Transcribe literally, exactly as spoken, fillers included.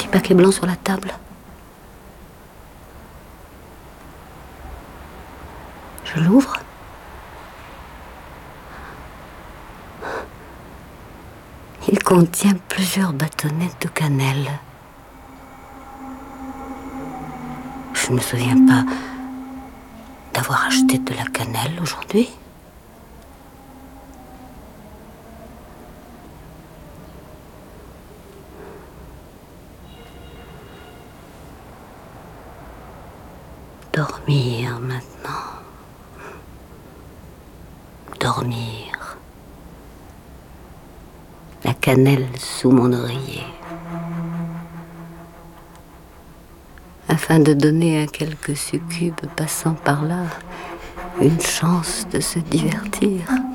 petit paquet blanc sur la table. Je l'ouvre. Il contient plusieurs bâtonnets de cannelle. Je ne me souviens pas d'avoir acheté de la cannelle aujourd'hui. Dormir maintenant. Dormir. La cannelle sous mon oreiller. Afin de donner à quelques succubes passant par là une chance de se divertir.